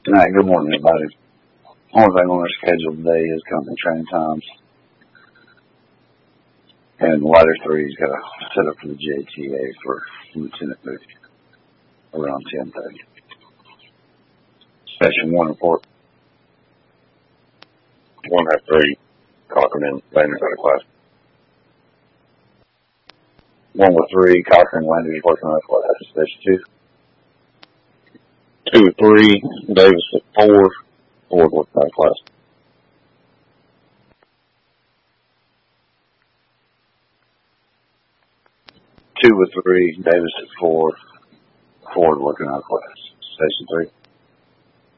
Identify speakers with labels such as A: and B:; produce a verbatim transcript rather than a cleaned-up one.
A: All right, good morning, everybody. Only thing on our schedule today is company training times. And Ladder three's got to set up for the J T A for Lieutenant Booth around ten thirty. Session one report.
B: One half three, Cochran and Landers out of class.
A: One with three, Cochran and Landers working on class. Session two.
B: Two with three, Davis at four, Ford working out of class.
A: Two with three, Davis at four, Ford working out of class. Session three.